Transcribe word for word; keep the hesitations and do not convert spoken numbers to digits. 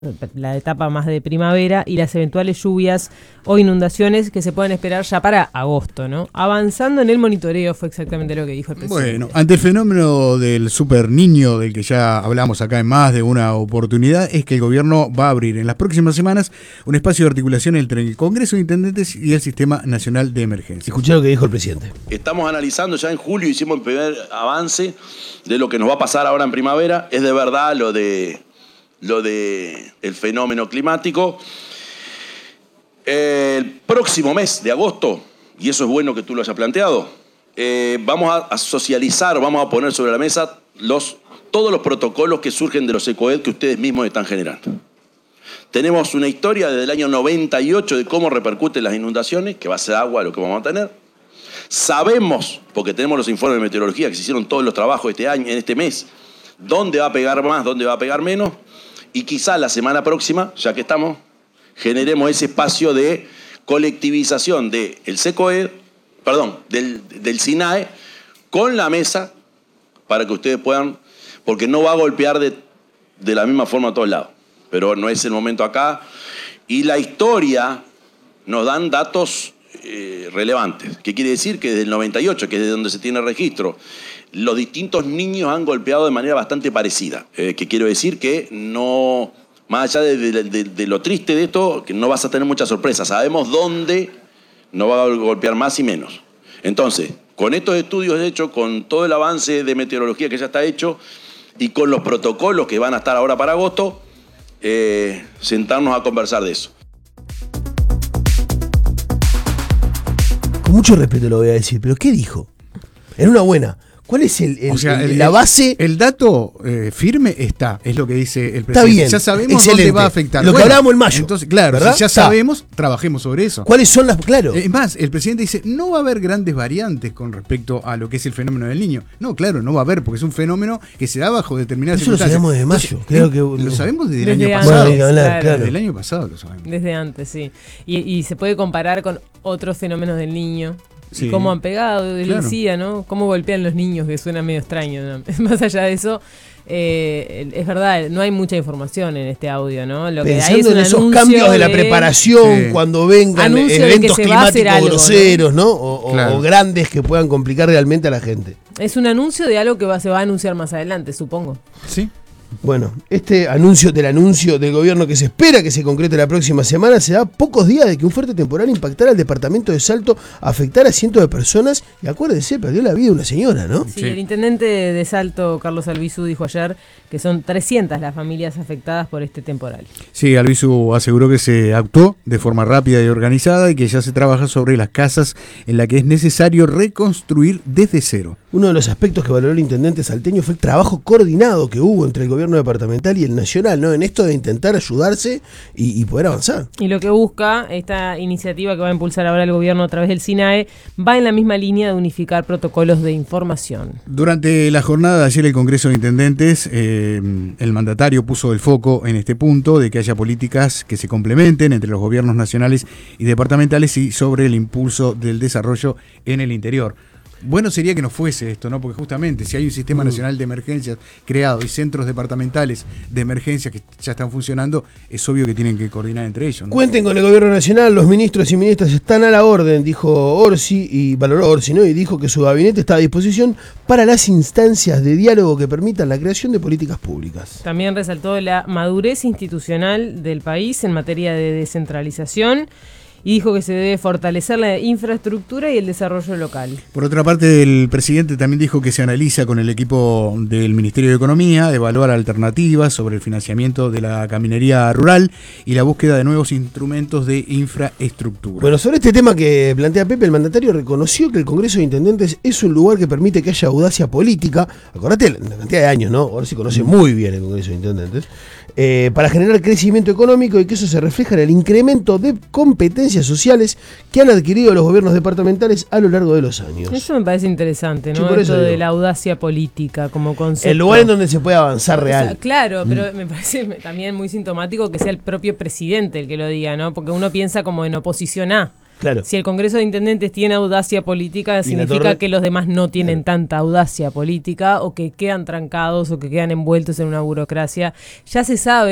la etapa más de primavera y las eventuales lluvias o inundaciones que se pueden esperar ya para agosto, ¿no? Avanzando en el monitoreo fue exactamente lo que dijo el presidente. Bueno, ante el fenómeno del super niño del que ya hablamos acá en más de una oportunidad, es que el gobierno va a abrir en las próximas semanas un espacio de articulación entre el Congreso de Intendentes y el Sistema Nacional de Emergencia. Escuché lo que dijo el presidente. Estamos analizando, ya en julio hicimos el primer avance de lo que nos va a pasar ahora en primavera. Es de verdad lo de lo de el fenómeno climático. El próximo mes de agosto, y eso es bueno que tú lo hayas planteado, eh, vamos a, a socializar, vamos a poner sobre la mesa los, todos los protocolos que surgen de los ECOED que ustedes mismos están generando. Tenemos una historia desde el año noventa y ocho de cómo repercuten las inundaciones, que va a ser agua lo que vamos a tener. Sabemos, porque tenemos los informes de meteorología que se hicieron todos los trabajos este año, en este mes, dónde va a pegar más, dónde va a pegar menos. Y quizá la semana próxima, ya que estamos, generemos ese espacio de colectivización del SECOED, perdón, del, del SINAE, con la mesa, para que ustedes puedan, porque no va a golpear de, de la misma forma a todos lados, pero no es el momento acá. Y la historia nos dan datos eh, relevantes, que quiere decir que desde el noventa y ocho, que es de donde se tiene registro, los distintos niños han golpeado de manera bastante parecida. Eh, que quiero decir que no, más allá de, de, de, de lo triste de esto, que no vas a tener mucha sorpresa. Sabemos dónde no va a golpear más y menos. Entonces, con estos estudios hechos, con todo el avance de meteorología que ya está hecho y con los protocolos que van a estar ahora para agosto, eh, sentarnos a conversar de eso. Con mucho respeto lo voy a decir, pero ¿qué dijo? En una buena. ¿Cuál es el, el, o sea, el, el, la base? El dato eh, firme está, es lo que dice el presidente. Está bien, ya sabemos excelente. Dónde va a afectar. Lo bueno, que hablábamos en mayo. Entonces, claro, ¿verdad? si ya sabemos, trabajemos sobre eso. ¿Cuáles son las? Claro. Es más, el presidente dice, no va a haber grandes variantes con respecto a lo que es el fenómeno del niño. No, claro, no va a haber, porque es un fenómeno que se da bajo determinadas Eso circunstancias. Eso lo sabemos desde mayo. Creo que lo sabemos desde, desde el año antes, pasado. Bueno, hablar, claro. Desde el año pasado lo sabemos. Desde antes, sí. Y, y se puede comparar con otros fenómenos del niño. Sí, cómo han pegado, él claro. decía, ¿no? Cómo golpean los niños, que suena medio extraño, ¿no? Más allá de eso, eh, es verdad, no hay mucha información en este audio, ¿no? Lo que Pensando hay es un en esos anuncio cambios de la de, preparación, sí. Cuando vengan eventos climáticos algo, groseros, ¿no? ¿no? O, claro. o grandes que puedan complicar realmente a la gente. Es un anuncio de algo que va, se va a anunciar más adelante, supongo. Sí. Bueno, este anuncio del anuncio del gobierno que se espera que se concrete la próxima semana se da pocos días de que un fuerte temporal impactara al departamento de Salto, afectara a cientos de personas y acuérdense, perdió la vida una señora, ¿no? Sí, sí. El intendente de Salto, Carlos Albizu, dijo ayer que son trescientas las familias afectadas por este temporal. Sí, Albizu aseguró que se actuó de forma rápida y organizada y que ya se trabaja sobre las casas en las que es necesario reconstruir desde cero. Uno de los aspectos que valoró el intendente salteño fue el trabajo coordinado que hubo entre el gobierno departamental y el nacional, ¿no? En esto de intentar ayudarse y, y poder avanzar. Y lo que busca esta iniciativa que va a impulsar ahora el gobierno a través del SINAE va en la misma línea de unificar protocolos de información. Durante la jornada de ayer el Congreso de Intendentes, eh, el mandatario puso el foco en este punto de que haya políticas que se complementen entre los gobiernos nacionales y departamentales y sobre el impulso del desarrollo en el interior. Bueno sería que no fuese esto, ¿no? Porque justamente si hay un sistema nacional de emergencias creado y centros departamentales de emergencias que ya están funcionando, es obvio que tienen que coordinar entre ellos, ¿no? Cuenten con el gobierno nacional, los ministros y ministras están a la orden, dijo Orsi, y valoró Orsi, ¿no? Y dijo que su gabinete está a disposición para las instancias de diálogo que permitan la creación de políticas públicas. También resaltó la madurez institucional del país en materia de descentralización y dijo que se debe fortalecer la infraestructura y el desarrollo local. Por otra parte, el presidente también dijo que se analiza con el equipo del Ministerio de Economía, evaluar alternativas sobre el financiamiento de la caminería rural y la búsqueda de nuevos instrumentos de infraestructura. Bueno, sobre este tema que plantea Pepe, el mandatario reconoció que el Congreso de Intendentes es un lugar que permite que haya audacia política. Acordate la cantidad de años, ¿no? Ahora se conoce muy bien el Congreso de Intendentes. Eh, para generar crecimiento económico y que eso se refleja en el incremento de competencias sociales que han adquirido los gobiernos departamentales a lo largo de los años. Eso me parece interesante, ¿no? Sí, por eso Esto de digo. la audacia política como concepto. El lugar en donde se puede avanzar real. O sea, claro, pero mm. me parece también muy sintomático que sea el propio presidente el que lo diga, ¿no? Porque uno piensa como en oposición a. Claro. Si el Congreso de Intendentes tiene audacia política, Y significa torre... que los demás no tienen claro. tanta audacia política o que quedan trancados o que quedan envueltos en una burocracia. Ya se sabe